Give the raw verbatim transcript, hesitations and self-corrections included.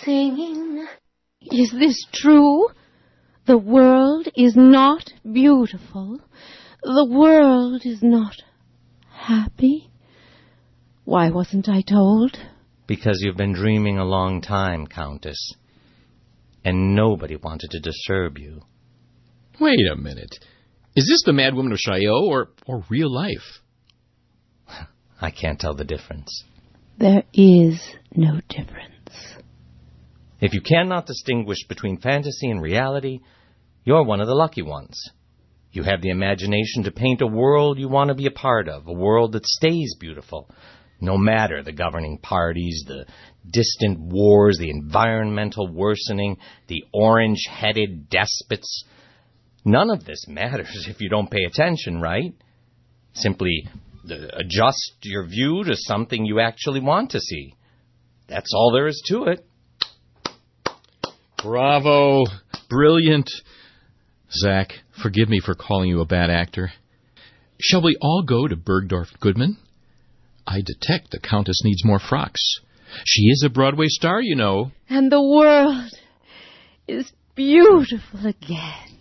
singing. Is this true? The world is not beautiful. The world is not happy. Why wasn't I told? Because you've been dreaming a long time, Countess. And nobody wanted to disturb you. Wait a minute. Is this the Mad Woman of Chaillot or, or real life? I can't tell the difference. There is no difference. If you cannot distinguish between fantasy and reality, you're one of the lucky ones. You have the imagination to paint a world you want to be a part of, a world that stays beautiful, no matter the governing parties, the distant wars, the environmental worsening, the orange-headed despots. None of this matters if you don't pay attention, right? Simply adjust your view to something you actually want to see. That's all there is to it. Bravo. Brilliant. Zach, forgive me for calling you a bad actor. Shall we all go to Bergdorf Goodman? I detect the Countess needs more frocks. She is a Broadway star, you know. And the world is beautiful again.